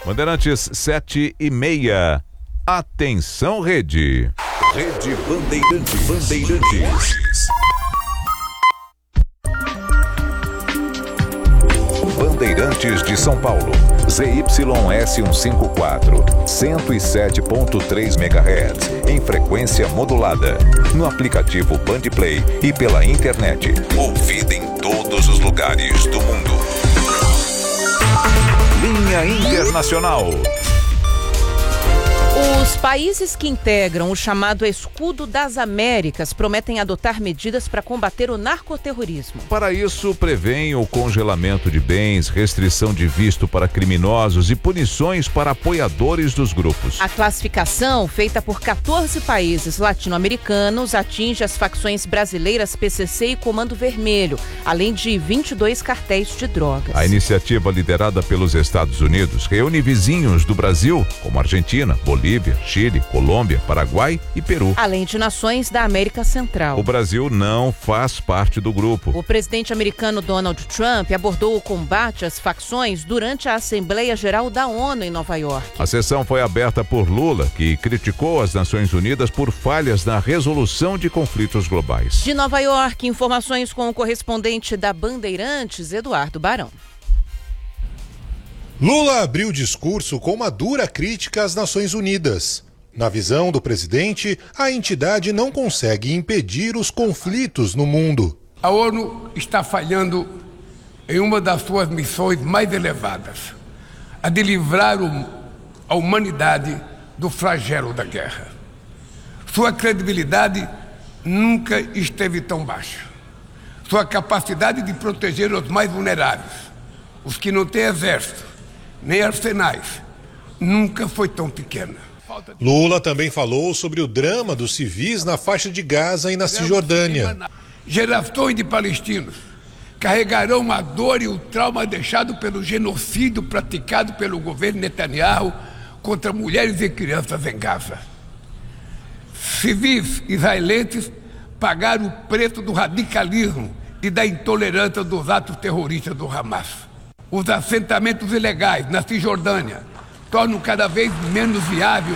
Bandeirantes 7:30. Atenção, Rede. Rede Bandeirantes. Bandeirantes de São Paulo. ZYS 154, 107.3 MHz, em frequência modulada. No aplicativo Bandplay e pela internet. Ouvida em todos os lugares do mundo. Linha Internacional. Os países que integram o chamado Escudo das Américas prometem adotar medidas para combater o narcoterrorismo. Para isso, prevêem o congelamento de bens, restrição de visto para criminosos e punições para apoiadores dos grupos. A classificação, feita por 14 países latino-americanos, atinge as facções brasileiras PCC e Comando Vermelho, além de 22 cartéis de drogas. A iniciativa, liderada pelos Estados Unidos, reúne vizinhos do Brasil, como Argentina, Bolívia, Chile, Colômbia, Paraguai e Peru. Além de nações da América Central. O Brasil não faz parte do grupo. O presidente americano Donald Trump abordou o combate às facções durante a Assembleia Geral da ONU em Nova York. A sessão foi aberta por Lula, que criticou as Nações Unidas por falhas na resolução de conflitos globais. De Nova York, informações com o correspondente da Bandeirantes, Eduardo Barão. Lula abriu o discurso com uma dura crítica às Nações Unidas. Na visão do presidente, a entidade não consegue impedir os conflitos no mundo. A ONU está falhando em uma das suas missões mais elevadas, a de livrar a humanidade do flagelo da guerra. Sua credibilidade nunca esteve tão baixa. Sua capacidade de proteger os mais vulneráveis, os que não têm exército, nem arsenais, nunca foi tão pequena. Lula também falou sobre o drama dos civis na faixa de Gaza e na Cisjordânia. Gerações de palestinos carregarão a dor e o trauma deixado pelo genocídio praticado pelo governo Netanyahu contra mulheres e crianças em Gaza. Civis israelenses pagaram o preço do radicalismo e da intolerância dos atos terroristas do Hamas. Os assentamentos ilegais na Cisjordânia tornam cada vez menos viável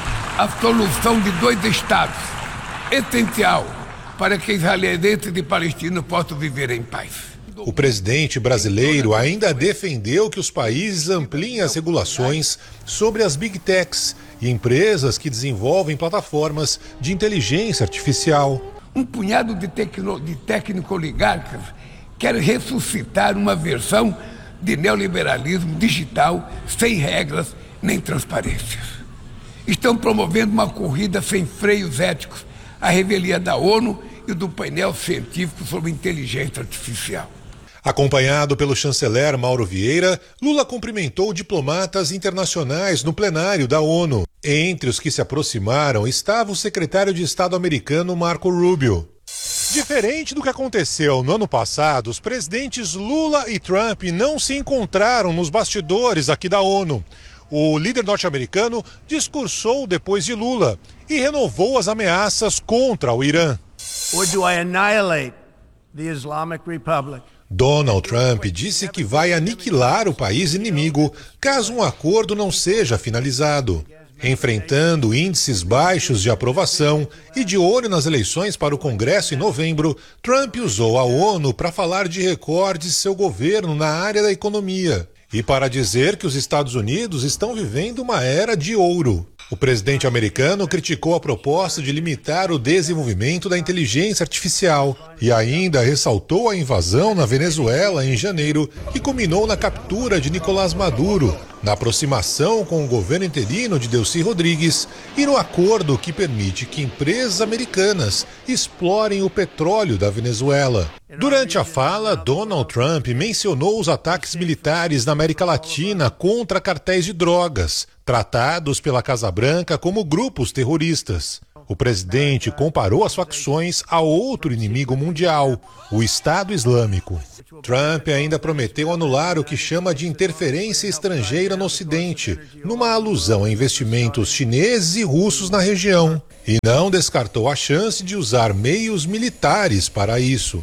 a solução de 2 estados, essencial para que israelenses e palestinos possam viver em paz. O presidente brasileiro ainda defendeu que os países ampliem as regulações sobre as Big Techs e empresas que desenvolvem plataformas de inteligência artificial. Um punhado de técnico-oligarcas quer ressuscitar uma versão de neoliberalismo digital sem regras nem transparências. Estão promovendo uma corrida sem freios éticos à revelia da ONU e do painel científico sobre inteligência artificial. Acompanhado pelo chanceler Mauro Vieira, Lula cumprimentou diplomatas internacionais no plenário da ONU. Entre os que se aproximaram estava o secretário de Estado americano Marco Rubio. Diferente do que aconteceu no ano passado, os presidentes Lula e Trump não se encontraram nos bastidores aqui da ONU. O líder norte-americano discursou depois de Lula e renovou as ameaças contra o Irã. Or do I annihilate the Islamic Republic? Donald Trump disse que vai aniquilar o país inimigo caso um acordo não seja finalizado. Enfrentando índices baixos de aprovação e de olho nas eleições para o Congresso em novembro, Trump usou a ONU para falar de recordes de seu governo na área da economia e para dizer que os Estados Unidos estão vivendo uma era de ouro. O presidente americano criticou a proposta de limitar o desenvolvimento da inteligência artificial e ainda ressaltou a invasão na Venezuela em janeiro, que culminou na captura de Nicolás Maduro, na aproximação com o governo interino de Delcy Rodrigues e no acordo que permite que empresas americanas explorem o petróleo da Venezuela. Durante a fala, Donald Trump mencionou os ataques militares na América Latina contra cartéis de drogas, tratados pela Casa Branca como grupos terroristas. O presidente comparou as facções a outro inimigo mundial, o Estado Islâmico. Trump ainda prometeu anular o que chama de interferência estrangeira no Ocidente, numa alusão a investimentos chineses e russos na região, e não descartou a chance de usar meios militares para isso.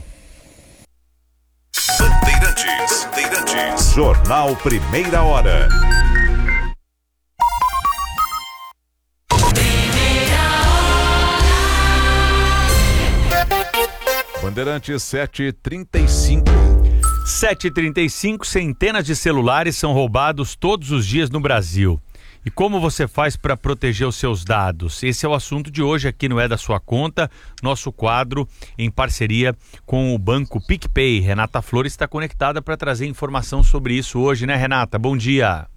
Bandeirantes. Jornal Primeira Hora. Bandeirantes 7h35. 7h35, centenas de celulares são roubados todos os dias no Brasil. E como você faz para proteger os seus dados? Esse é o assunto de hoje aqui no É da Sua Conta, nosso quadro em parceria com o Banco PicPay. Renata Flores está conectada para trazer informação sobre isso hoje, né, Renata? Bom dia.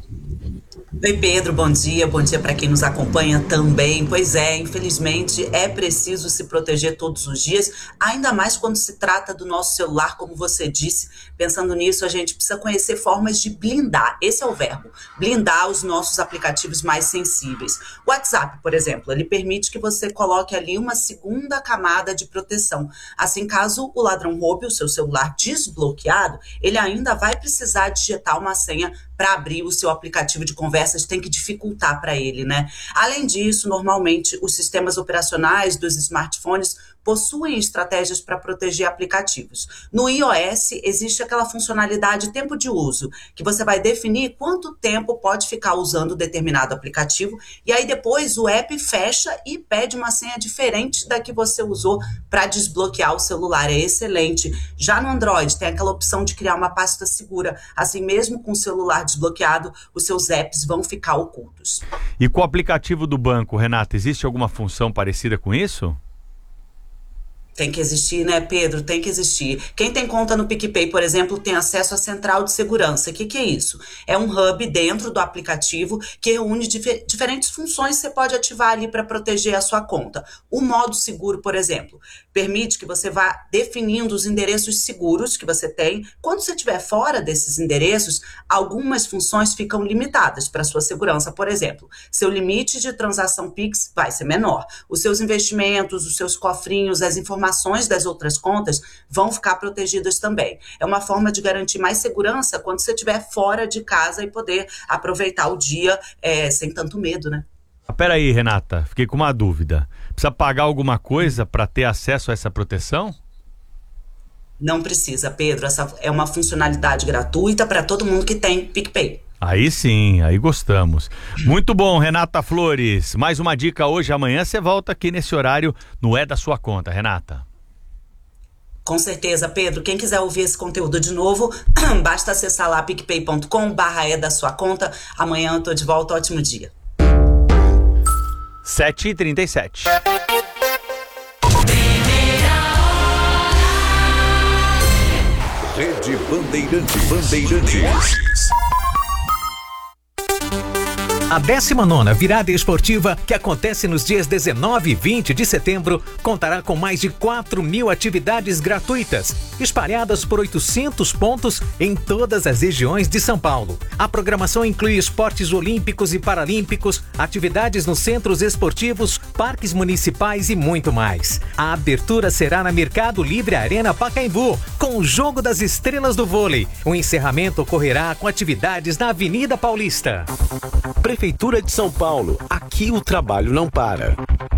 Oi, Pedro, bom dia para quem nos acompanha também. Pois é, infelizmente é preciso se proteger todos os dias, ainda mais quando se trata do nosso celular, como você disse. Pensando nisso, a gente precisa conhecer formas de blindar, esse é o verbo, blindar os nossos aplicativos mais sensíveis. O WhatsApp, por exemplo, ele permite que você coloque ali uma segunda camada de proteção. Assim, caso o ladrão roube o seu celular desbloqueado, ele ainda vai precisar digitar uma senha para abrir o seu aplicativo de conversas, tem que dificultar para ele, né? Além disso, normalmente, os sistemas operacionais dos smartphones possuem estratégias para proteger aplicativos. No iOS, existe aquela funcionalidade tempo de uso, que você vai definir quanto tempo pode ficar usando determinado aplicativo, e aí depois o app fecha e pede uma senha diferente da que você usou para desbloquear o celular. É excelente. Já no Android, tem aquela opção de criar uma pasta segura. Assim, mesmo com o celular desbloqueado, os seus apps vão ficar ocultos. E com o aplicativo do banco, Renata, existe alguma função parecida com isso? Tem que existir, né, Pedro? Tem que existir. Quem tem conta no PicPay, por exemplo, tem acesso à central de segurança. O que é isso? É um hub dentro do aplicativo que reúne diferentes funções que você pode ativar ali para proteger a sua conta. O modo seguro, por exemplo, permite que você vá definindo os endereços seguros que você tem. Quando você estiver fora desses endereços, algumas funções ficam limitadas para sua segurança. Por exemplo, seu limite de transação Pix vai ser menor. Os seus investimentos, os seus cofrinhos, as informações das outras contas vão ficar protegidas também. É uma forma de garantir mais segurança quando você estiver fora de casa e poder aproveitar o dia sem tanto medo, né? Peraí, Renata, fiquei com uma dúvida. Precisa pagar alguma coisa para ter acesso a essa proteção? Não precisa, Pedro. Essa é uma funcionalidade gratuita para todo mundo que tem PicPay. Aí sim, aí gostamos. Muito bom, Renata Flores. Mais uma dica hoje, amanhã você volta aqui nesse horário no É da Sua Conta, Renata. Com certeza, Pedro. Quem quiser ouvir esse conteúdo de novo, basta acessar lá picpay.com/é da sua conta. Amanhã eu tô de volta. Ótimo dia. 7h37. Rede Bandeirantes. A 19ª Virada Esportiva, que acontece nos dias 19 e 20 de setembro, contará com mais de 4.000 atividades gratuitas, espalhadas por 800 pontos em todas as regiões de São Paulo. A programação inclui esportes olímpicos e paralímpicos, atividades nos centros esportivos, parques municipais e muito mais. A abertura será na Mercado Livre Arena Pacaembu, com o Jogo das Estrelas do Vôlei. O encerramento ocorrerá com atividades na Avenida Paulista. Prefeitura de São Paulo, aqui o trabalho não para.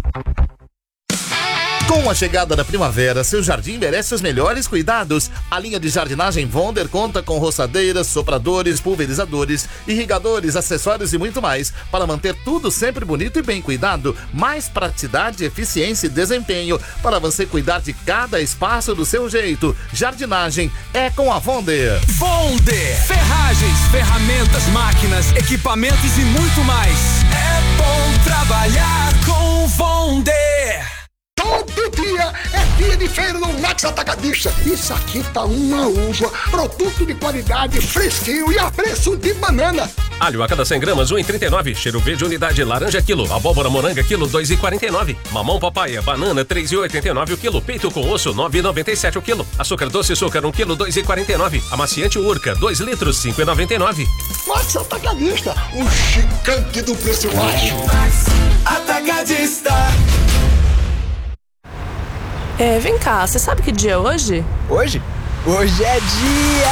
Com a chegada da primavera, seu jardim merece os melhores cuidados. A linha de jardinagem Wonder conta com roçadeiras, sopradores, pulverizadores, irrigadores, acessórios e muito mais para manter tudo sempre bonito e bem cuidado. Mais praticidade, eficiência e desempenho para você cuidar de cada espaço do seu jeito. Jardinagem é com a Wonder. Wonder! Ferragens, ferramentas, máquinas, equipamentos e muito mais. É bom trabalhar com Wonder! Todo dia é dia de feira no Max Atacadista. Isso aqui tá uma uva, produto de qualidade, fresquinho e a preço de banana. Alho a cada 100 gramas, 1,39. Cheiro verde, unidade, laranja, quilo. Abóbora moranga, quilo, 2,49. Mamão papaya, banana, 3,89 o quilo. Peito com osso, 9,97 o quilo. Açúcar doce, açúcar, 1 quilo, 2,49. Amaciante Urca, 2 litros, 5,99. Max Atacadista, o gigante do preço baixo. Max Atacadista. Vem cá, você sabe que dia é hoje? Hoje? Hoje é dia